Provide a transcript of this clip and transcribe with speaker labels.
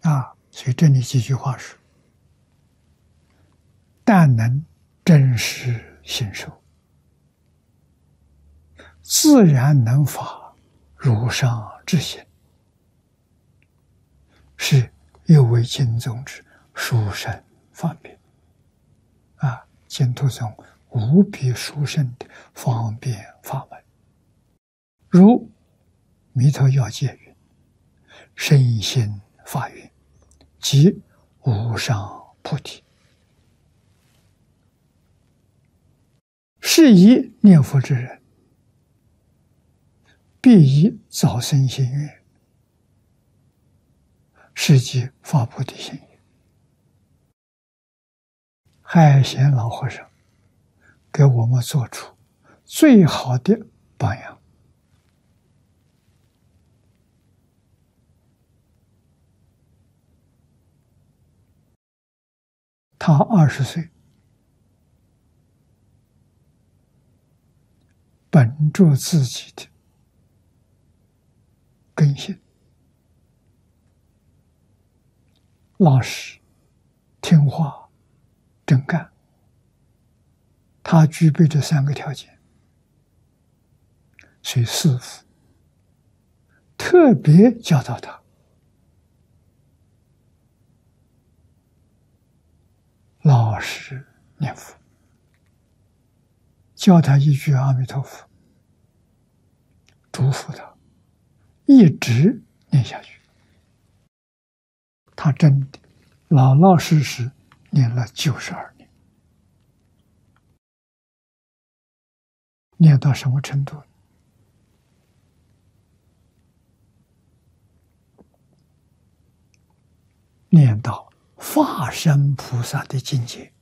Speaker 1: 所以这里几句话是：但能真实信受，自然能发如上之心，是有违经宗之殊胜方便。净土宗无比殊胜的方便法门，如弥陀要解云：身心法云，即无上菩提。是以念佛之人，必以早生心愿，是即发菩提心愿。海贤老和尚给我们做出最好的榜样。他20岁，本着自己的根性，老实、听话、真干，他具备这3个条件，所以师父特别教导他老实念佛，教他一句阿弥陀佛，嘱咐他一直念下去。他真的老老实实念了92年，念到什么程度？念到法身菩萨的境界。